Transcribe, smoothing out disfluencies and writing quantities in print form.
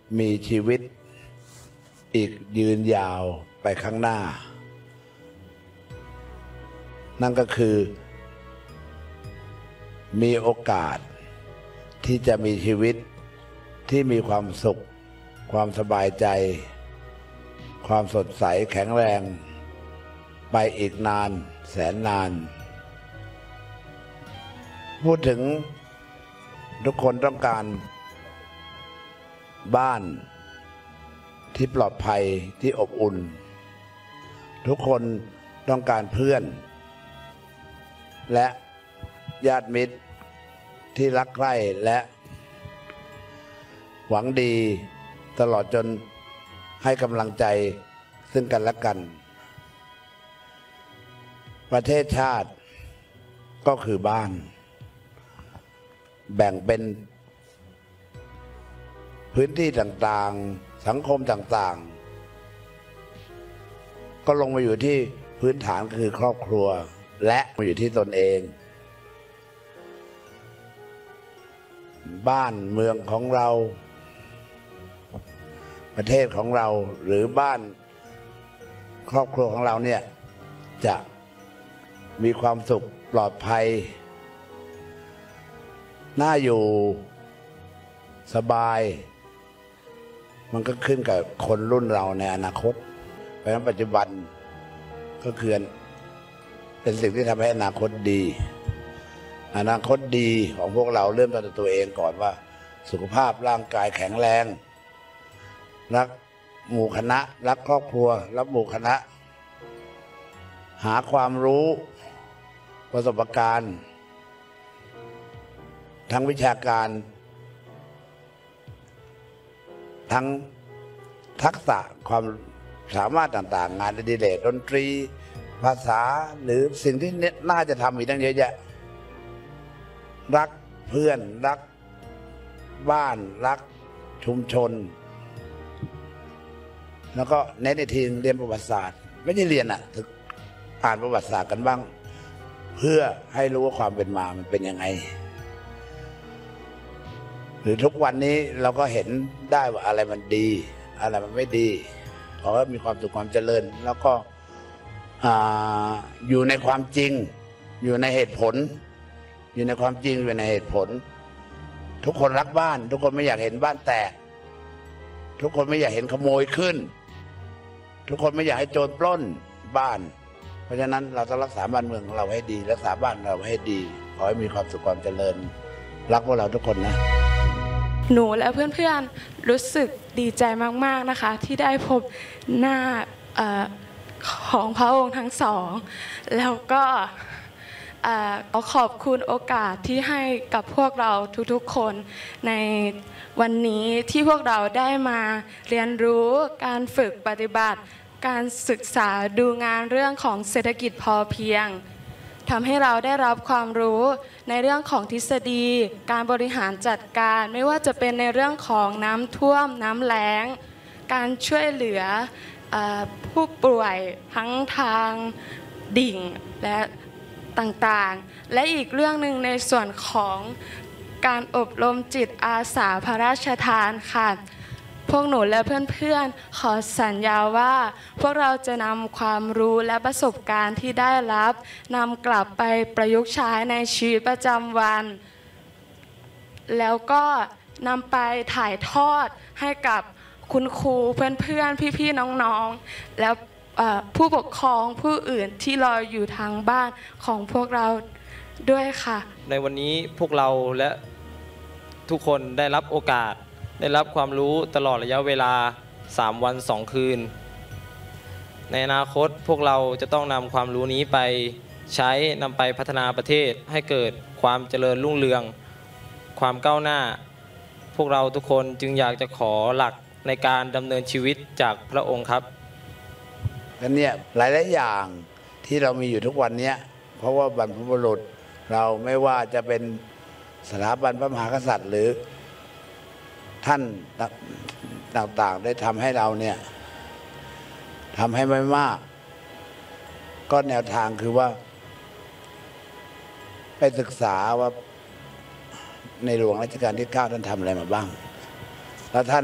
มีชีวิตอีกยืนยาวไปข้างหน้านั่นก็คือมีโอกาสที่จะมีชีวิตที่มีความสุขความสบายใจความสดใสแข็งแรงไปอีกนานแสนนานพูดถึงทุกคนต้องการบ้านที่ปลอดภัยที่อบอุ่นทุกคนต้องการเพื่อนและญาติมิตรที่รักใคร่และหวังดีตลอดจนให้กำลังใจซึ่งกันและกันประเทศชาติก็คือบ้านแบ่งเป็นพื้นที่ต่างๆสังคมต่างๆก็ลงมาอยู่ที่พื้นฐานคือครอบครัวและมาอยู่ที่ตนเองบ้านเมืองของเราประเทศของเราหรือบ้านครอบครัวของเราเนี่ยจะมีความสุขปลอดภัยน่าอยู่สบายมันก็ขึ้นกับคนรุ่นเราในอนาคตเพราะฉะนั้นปัจจุบันก็คือเป็นสิ่งที่ทำให้อนาคตดีอนาคตดีของพวกเราเริ่มต้นจากตัวเองก่อนว่าสุขภาพร่างกายแข็งแรงรักหมู่คณะรักครอบครัวรักหมู่คณะหาความรู้ประสบการณ์ทั้งวิชาการทั้งทักษะความสามารถต่างๆงานอดิเรกดนตรีภาษาหรือสิ่งที่น่าจะทำอีกตั้งเยอะแยะรักเพื่อนรักบ้านรักชุมชนแล้วก็เน้นในทีเรียนประวัติศาสตร์ไม่ได้เรียนอ่านประวัติศาสตร์กันบ้างเพื่อให้รู้ว่าความเป็นมามันเป็นยังไงหรือทุกวันนี้เราก็เห็นได้ว่าอะไรมันดีอะไรมันไม่ดีขอให้มีความสุขความเจริญแล้วก็อยู่ในความจริงอยู่ในเหตุผลอยู่ในความจริงอยู่ในเหตุผลทุกคนรักบ้านทุกคนไม่อยากเห็นบ้านแตกทุกคนไม่อยากเห็นขโมยขึ้นทุกคนไม่อยากให้โจรปล้นบ้านเพราะฉะนั้นเราต้องรักษาบ้านเมืองของเราให้ดีรักษาบ้านเราให้ดีขอให้มีความสุขความเจริญรักพวกเราทุกคนนะหนูและเพื่อนๆรู้สึกดีใจมากๆนะคะที่ได้พบหน้าของพระองค์ทั้งสองแล้วก็ขอบคุณโอกาสที่ให้กับพวกเราทุกๆคนในวันนี้ที่พวกเราได้มาเรียนรู้การฝึกปฏิบัติการศึกษาดูงานเรื่องของเศรษฐกิจพอเพียงทำให้เราได้รับความรู้ในเรื่องของทฤษฎีการบริหารจัดการไม่ว่าจะเป็นในเรื่องของน้ำท่วมน้ำแล้งการช่วยเหลือผู้ป่วยทั้งทางดิ่งและต่างๆและอีกเรื่องหนึ่งในส่วนของการอบรมจิตอาสาพระราชทานค่ะพวกหนูและเพื่อนๆขอสัญญาว่าพวกเราจะนำความรู้และประสบการณ์ที่ได้รับนำกลับไปประยุกต์ใช้ในชีวิตประจำวันแล้วก็นำไปถ่ายทอดให้กับคุณครูเพื่อนๆพี่ๆน้องๆแล้วผู้ปกครองผู้อื่นที่รออยู่ทางบ้านของพวกเราด้วยค่ะในวันนี้พวกเราและทุกคนได้รับโอกาสได้รับความรู้ตลอดระยะเวลา3 วัน 2 คืนในอนาคตพวกเราจะต้องนำความรู้นี้ไปใช้นำไปพัฒนาประเทศให้เกิดความเจริญรุ่งเรืองความก้าวหน้าพวกเราทุกคนจึงอยากจะขอหลักในการดำเนินชีวิตจากพระองค์ครับและเนี่ยหลายๆอย่างที่เรามีอยู่ทุกวันนี้เพราะว่าบรรพบุรุษเราไม่ว่าจะเป็นสถาบันพระมหากษัตริย์หรือท่านต่างๆได้ทำให้เราเนี่ยทำให้ไม่มากก็แนวทางคือว่าไปศึกษาว่าในหลวงรัชกาลที่ 9ท่านทำอะไรมาบ้างแล้วท่าน